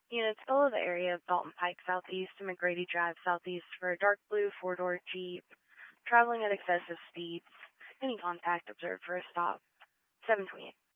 Units below the area of Dalton Pike southeast to McGrady Drive southeast for a dark blue four-door Jeep, traveling at excessive speeds. Any contact observed for a stop. 728.